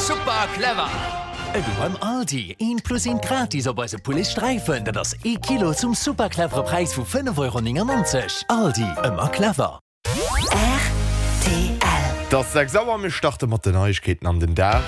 super clever. Du beim Aldi 1 plus 1 gratis op se Pulistreifen, dat ass Kilo zum superclever Preis vu 5,99 €. Aldi ëmmer clever. RTL. Das sag sauer mir starte mat den Neuigkeiten an den Da.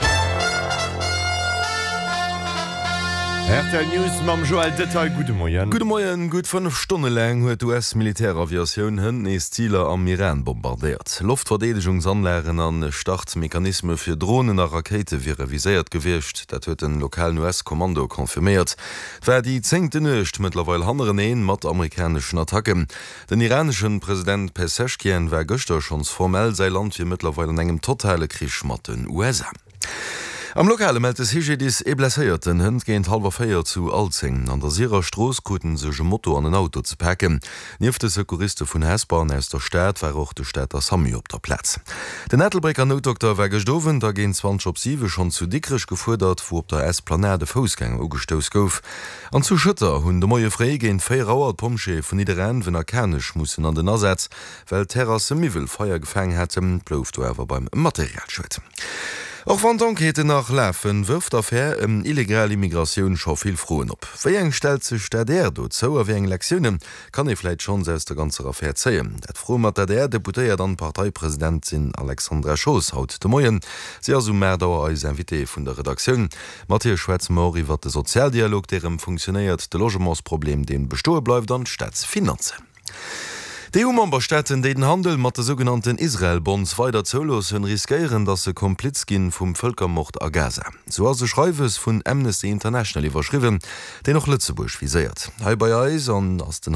RTL News mam Joel Detail gute Moien. Gute Moien, gut 5 Stunden lang huet US-Militäraviationun hunn ees Zieler am Iran bombardiert. Luftverdedigungsanlären an Startmechanisme fir Drohnen a Rakete wie reviséiert gewircht, dat huet den lokalen US-Kommando konfirmiert. Wär die 10. Nøcht mittlerweile anderen een mat amerikanischen Attacken. Den iranischen Präsident Pezeshkian wär gëchter schons formell sei Land wie mittlerweile engem totale Krieg mat den USA. Am Lokale meldt es Higedis blesséierten Hënd géint 3:30 zu Alzing. An der Sierer Stroskuten sege Motto an den Auto ze packen. Niefte Sekuriste vun Hesbahn aus der Stadt war auch de Städter Sami op der Platz. Den Nettelbrecker Notdoktor war gestowen, da gehen 20 Opsive schon zu dickrech gefordert, wo op der S-Planade Fußgang ugestoos gouf. An zu Schütter hunn de moie Fré géint 4 Rauer Pomche vun Ideren wenn Kernech mussssen an den Ersatz, well Terrasse Mivel Feuer gefang hätten, blouft wer beim Materialschwit. Auch wann d'Enquete nach Läfen wirft affaire illegale Immigration schon viel frohen op. Wie eng stellt sich der do zouer wie eng Lektionen, kann vielleicht schon selbst der ganze Affaire zeien. Dat froh mat der Deputéiert dann Parteipräsidentin Alexandra Schoos haut de Moien. Sie as Mädauer als Invité vun der Redaktion. Matthias Schwetzmori wat de Sozialdialog derem funktioniert, de Logementsproblem den bestohe bleibt an Staatsfinanze. Die EU-Memberstätten, die den Handel mit den sogenannten Israel-Bonds weiter zulassen, riskieren, dass sie Kompliz gehen vom Völkermord a Gaza. So also schreibt es von Amnesty International überschrieben, den noch Lützeburg visiert. Bei uns an aus den